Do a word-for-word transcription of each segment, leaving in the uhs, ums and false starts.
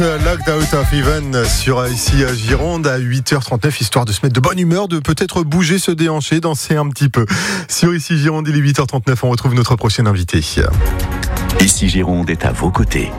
Locked Out of Even sur ici Gironde à huit heures trente-neuf, histoire de se mettre de bonne humeur, de peut-être bouger, se déhancher, danser un petit peu. Sur ici Gironde, il est huit heures trente-neuf, on retrouve notre prochain invité. Ici Gironde est à vos côtés.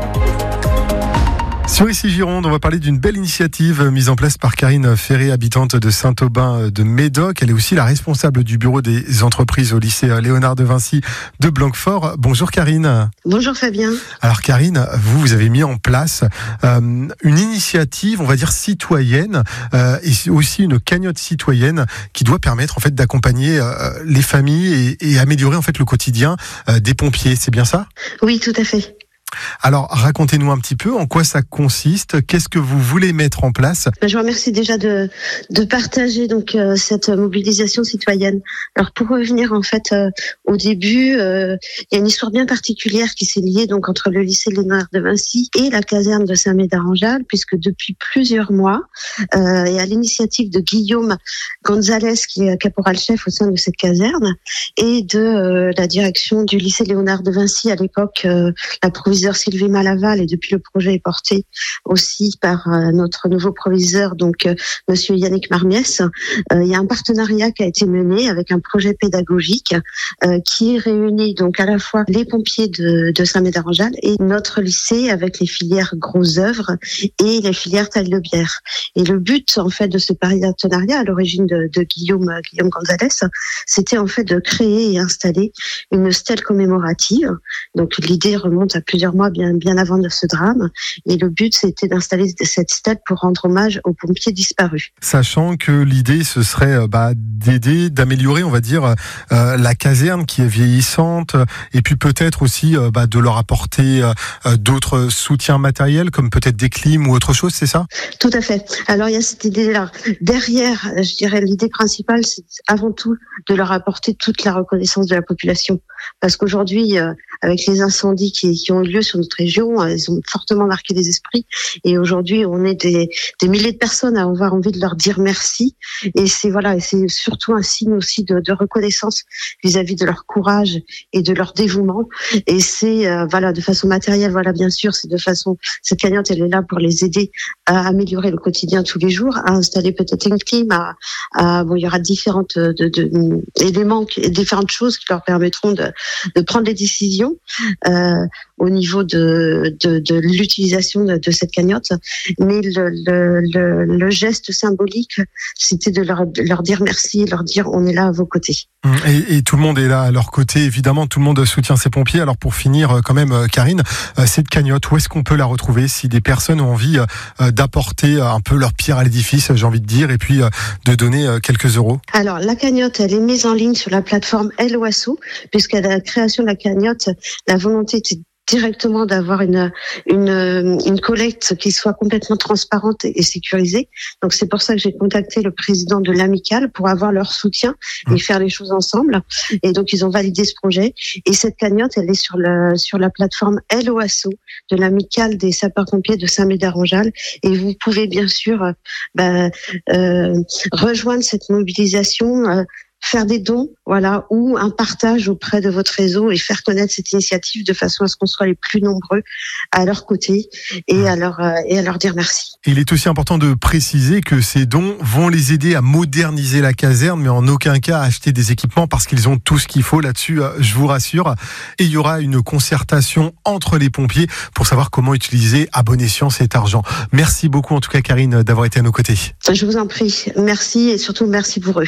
Sur ici Gironde, on va parler d'une belle initiative mise en place par Karine Ferré, habitante de Saint-Aubin de Médoc. Elle est aussi la responsable du bureau des entreprises au lycée Léonard de Vinci de Blanquefort. Bonjour Karine. Bonjour Fabien. Alors Karine, vous, vous avez mis en place euh, une initiative, on va dire citoyenne, euh, et aussi une cagnotte citoyenne qui doit permettre en fait d'accompagner euh, les familles et, et améliorer en fait le quotidien euh, des pompiers. C'est bien ça ? Oui, tout à fait. Alors, racontez-nous un petit peu en quoi ça consiste, qu'est-ce que vous voulez mettre en place ? Je vous remercie déjà de, de partager donc euh, cette mobilisation citoyenne. Alors, pour revenir en fait euh, au début, euh, il y a une histoire bien particulière qui s'est liée donc entre le lycée Léonard de Vinci et la caserne de Saint-Médard-en-Jalles, puisque depuis plusieurs mois, euh, et à l'initiative de Guillaume Gonzalez, qui est caporal-chef au sein de cette caserne, et de euh, la direction du lycée Léonard de Vinci à l'époque, euh, la proviseure Sylvie Malaval, et depuis le projet est porté aussi par euh, notre nouveau proviseur, donc euh, Monsieur Yannick Marmiès. Euh, il y a un partenariat qui a été mené avec un projet pédagogique euh, qui réunit donc à la fois les pompiers de, de Saint-Médard-en-Jalles et notre lycée avec les filières Gros Œuvres et les filières Taille de Bière. Et le but en fait de ce partenariat à l'origine de, de Guillaume Guillaume Gonzalez, c'était en fait de créer et installer une stèle commémorative. Donc l'idée remonte à plusieurs mois bien bien avant de ce drame, et le but c'était d'installer cette stèle pour rendre hommage aux pompiers disparus. Sachant que l'idée ce serait bah, d'aider, d'améliorer on va dire euh, la caserne qui est vieillissante, et puis peut-être aussi euh, bah, de leur apporter euh, d'autres soutiens matériels comme peut-être des clims ou autre chose, c'est ça ? Tout à fait. Alors il y a cette idée-là. Derrière, je dirais l'idée principale, c'est avant tout de leur apporter toute la reconnaissance de la population, parce qu'aujourd'hui euh, avec les incendies qui, qui ont eu lieu sur notre région, ils ont fortement marqué les esprits, et aujourd'hui on est des, des milliers de personnes à avoir envie de leur dire merci, et c'est voilà, et c'est surtout un signe aussi de, de reconnaissance vis-à-vis de leur courage et de leur dévouement, et c'est euh, voilà de façon matérielle, voilà bien sûr, c'est de façon, cette cagnotte elle est là pour les aider à améliorer le quotidien tous les jours, à installer peut-être une clim, à, à bon il y aura différentes de, de, de, éléments, différentes choses qui leur permettront de, de prendre les décisions euh, au niveau de, de, de l'utilisation de, de cette cagnotte, mais le, le, le, le geste symbolique, c'était de leur, de leur dire merci, leur dire on est là à vos côtés. Et, et tout le monde est là à leur côté, évidemment, tout le monde soutient ses pompiers. Alors pour finir, quand même, Karine, cette cagnotte, où est-ce qu'on peut la retrouver si des personnes ont envie d'apporter un peu leur pierre à l'édifice, j'ai envie de dire, et puis de donner quelques euros ? Alors la cagnotte, elle est mise en ligne sur la plateforme Hello Asso, puisqu'à la création de la cagnotte, la volonté était directement d'avoir une, une, une collecte qui soit complètement transparente et sécurisée. Donc c'est pour ça que j'ai contacté le président de l'amicale pour avoir leur soutien et faire les choses ensemble. Et donc ils ont validé ce projet. Et cette cagnotte, elle est sur, le, sur la plateforme Hello Asso de l'amicale des sapeurs-pompiers de Saint-Médard-en-Jalles. Et vous pouvez bien sûr euh, bah, euh, rejoindre cette mobilisation, euh, faire des dons, voilà, ou un partage auprès de votre réseau et faire connaître cette initiative de façon à ce qu'on soit les plus nombreux à leur côté et à leur, euh, et à leur dire merci. Il est aussi important de préciser que ces dons vont les aider à moderniser la caserne, mais en aucun cas à acheter des équipements, parce qu'ils ont tout ce qu'il faut là-dessus, je vous rassure. Et il y aura une concertation entre les pompiers pour savoir comment utiliser à bon escient cet argent. Merci beaucoup en tout cas Karine d'avoir été à nos côtés. Je vous en prie, merci, et surtout merci pour eux.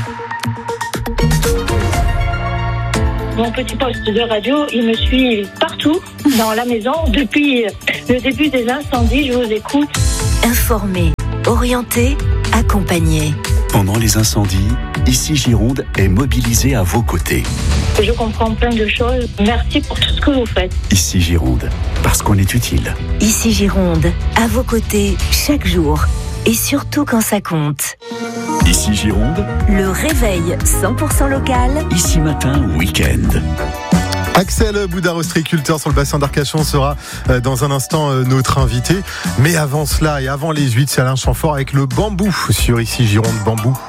Mon petit poste de radio, il me suit partout dans la maison depuis le début des incendies. Je vous écoute. Informer, orienter, accompagner. Pendant les incendies, ici Gironde est mobilisée à vos côtés. Je comprends plein de choses. Merci pour tout ce que vous faites. Ici Gironde, parce qu'on est utile. Ici Gironde, à vos côtés chaque jour, et surtout quand ça compte. Ici Gironde, le réveil cent pour cent local. Ici matin, week-end. Axel Boudard, ostréiculteur sur le bassin d'Arcachon, sera dans un instant notre invité. Mais avant cela et avant les huit, c'est Alain Chamfort avec le bambou sur Ici Gironde Bambou.